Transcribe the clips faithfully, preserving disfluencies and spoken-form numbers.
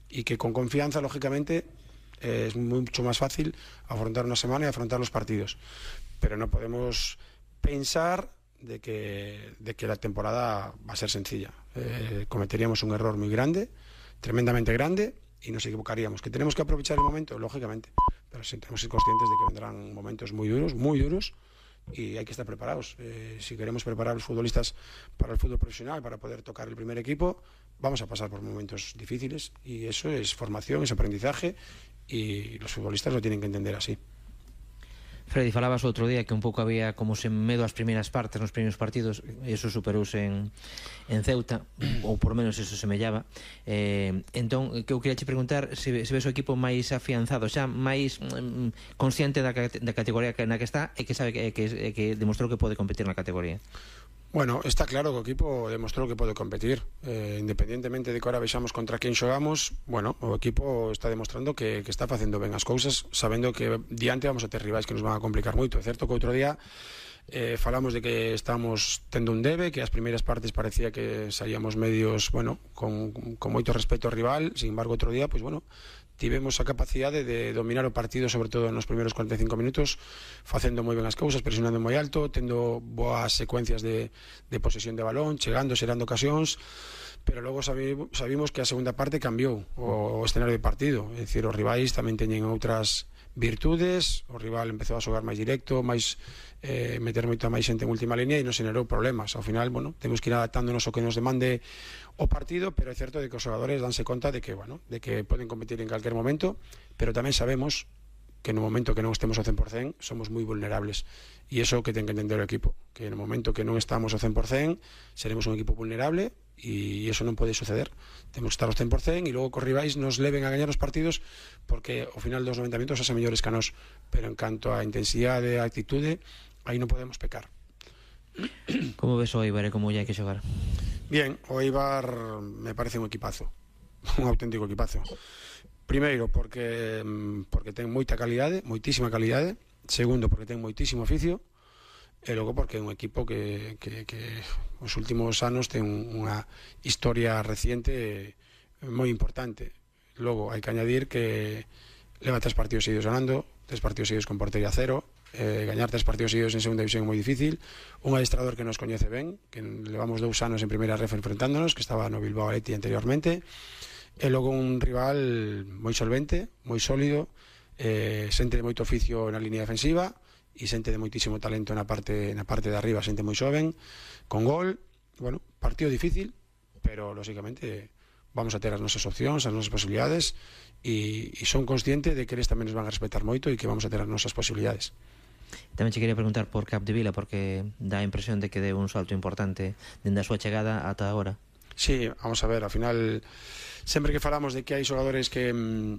y que con confianza, lógicamente, eh, es mucho más fácil afrontar una semana y afrontar los partidos. Pero no podemos pensar de que, de que la temporada va a ser sencilla. Eh, cometeríamos un error muy grande, tremendamente grande, y nos equivocaríamos. ¿Que tenemos que aprovechar el momento? Lógicamente, pero sí tenemos que ser conscientes de que vendrán momentos muy duros, muy duros, y hay que estar preparados. Eh, si queremos preparar a los futbolistas para el fútbol profesional, para poder tocar el primer equipo, vamos a pasar por momentos difíciles, y eso es formación, es aprendizaje, y los futbolistas lo tienen que entender así. Freddy, falabas outro día que un pouco había como se medo as primeiras partes nos primeiros partidos, eso superouse en, en Ceuta, ou por menos eso semellaba. Eh, entón, que eu queria che preguntar se, se ves o equipo máis afianzado, xa máis mm, consciente da, da categoría na que está e que sabe que, que, que demostrou que pode competir na categoría. Bueno, está claro que o equipo demostrou que pode competir, eh, independentemente de que ahora vexamos contra quen xogamos. Bueno, o equipo está demostrando que, que está facendo ben as cousas, sabendo que diante vamos a ter rivais que nos van a complicar moito. É certo que outro día eh, falamos de que estamos tendo un debe, que as primeiras partes parecía que salíamos medios, bueno, con, con moito respeto ao rival. Sin embargo, outro día, pois bueno, tivemos a capacidade de dominar o partido, sobre todo nos primeiros cuarenta e cinco minutos, facendo moi ben as cousas, presionando moi alto, tendo boas secuencias de, de posesión de balón, chegando, xerando ocasións, pero logo sabimos, sabimos que a segunda parte cambiou o, o escenario de partido. É dicir, os rivais tamén teñen outras virtudes, o rival empezou a xogar máis directo, máis eh, meter moita máis xente en última línea, e nos generou problemas. Ao final, bueno, temos que ir adaptándonos ao que nos demande o partido, pero é certo de que os xogadores danse conta de que, bueno, de que poden competir en calquer momento, pero tamén sabemos que no momento que non estemos ao cen por cen somos moi vulnerables, e iso que ten que entender o equipo, que no momento que non estamos ao cen por cen seremos un equipo vulnerable, e iso non pode suceder. Temos que estar ao cen por cen, e logo que os rivais nos leven a gañar os partidos, porque ao final dos noventa minutos xa mellores que a nós, pero en canto a intensidade, a actitude, aí non podemos pecar. Como ves o Eibar e como lle hai que xogar? Bien, o Eibar me parece un equipazo, un auténtico equipazo. Primeiro, porque porque ten moita calidade, moitísima calidade. Segundo, porque ten moitísimo oficio. E logo porque é un equipo que, que, que os últimos anos ten unha historia reciente moi importante. Logo, hai que añadir que leva tres partidos seguidos ganando, tres partidos seguidos con portería cero. Eh, gañar tres partidos seguidos en segunda división é moi difícil. Un adestrador que nos coñece ben, que levamos dous anos en primeira ref enfrentándonos, que estaba no Bilbao Athletic anteriormente, e logo un rival moi solvente, moi sólido, eh, xente de moito oficio na línea defensiva e xente de moitísimo talento na parte na parte de arriba, xente moi xoven, con gol. Bueno, partido difícil, pero lógicamente vamos a ter as nosas opcións, as nosas posibilidades, e, e son consciente de que eles tamén nos van a respetar moito e que vamos a ter as nosas posibilidades. Tamén che quería preguntar por Capdevila, porque dá a impresión de que deu un salto importante dende a súa chegada ata agora. Sí, vamos a ver, ao final sempre que falamos de que hai xogadores que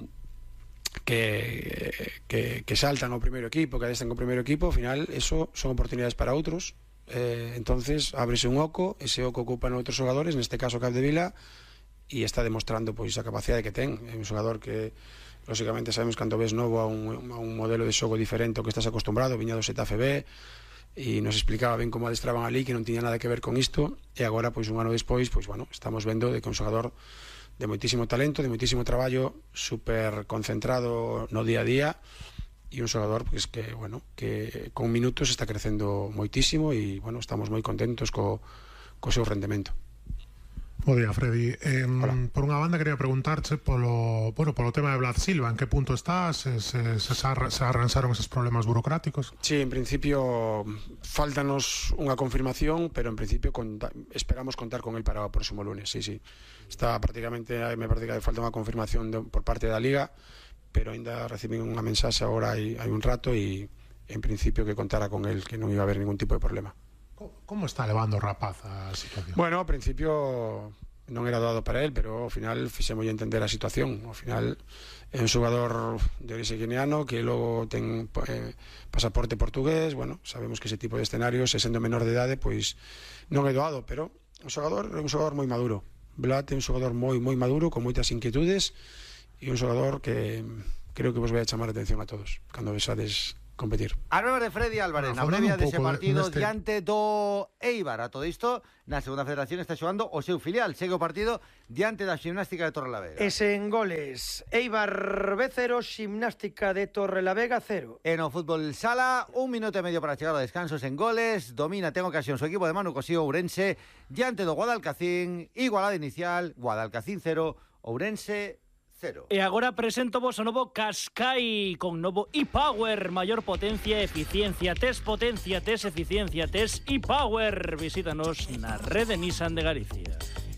que, que, que saltan ao primeiro equipo, que adestran ao primeiro equipo, ao final eso son oportunidades para outros, eh, entonces ábrese un oco, ese oco ocupan outros xogadores, neste caso Capdevila, e está demostrando pois a capacidade que ten. É un xogador que lógicamente sabemos cando ves novo a un, a un modelo de xogo diferente ao que estás acostumbrado, viña do Xetafe B, e nos explicaba ben como adestraban ali, que non tiña nada que ver con isto, e agora, pois un ano despois, pois bueno, estamos vendo de que un xogador de moitísimo talento, de moitísimo traballo, super concentrado no día a día, e un xogador pois que, bueno, que con minutos está crecendo moitísimo, e bueno, estamos moi contentos co, co seu rendemento. Bo día, Freddy. Eh, por unha banda, quería preguntarche polo, bueno, polo tema de Vlad Silva. En que punto estás? Se, se, se, se arranxaron esos problemas burocráticos? Sí, en principio faltanos unha confirmación, pero en principio conta, esperamos contar con él para o próximo lunes. Sí, sí. Está prácticamente, me parece que falta unha confirmación de, por parte da Liga, pero ainda recibí unha mensaxe agora hai, hai un rato, e en principio que contara con él, que non iba a haber ningún tipo de problema. Como está levando o rapaz a situación? Bueno, ao principio non era doado para él, pero ao final fixemos entender a situación. Ao final é un xogador de orixe guineano que logo ten eh, pasaporte portugués. Bueno, sabemos que ese tipo de escenarios, se sendo menor de idade, pois non é doado, pero o xogador é un xogador moi maduro. Vlad é un xogador moi moi maduro, con moitas inquietudes, e un xogador que creo que vos vai a chamar a atención a todos cando vexades competir. A nueve de Freddy Álvarez, na previa dese partido neste... diante do Eibar. A todo isto, na segunda federación está xogando o seu filial. Segue o partido diante da Ximnástica de Torrelavega. E sen goles, Eibar B cero, Ximnástica de Torrelavega cero. E no fútbol sala, un minuto e medio para chegar ao descanso sen goles. Domina, ten ocasión, o equipo de Manu Cosío Ourense diante do Guadalcacín. Igualada inicial, Guadalcacín cero, Ourense cero. E agora presento vos o novo Qashqai con novo e-Power, maior potencia e eficiencia. Tes potencia, tes eficiencia, tes e-Power. Visítanos na rede Nissan de Galicia.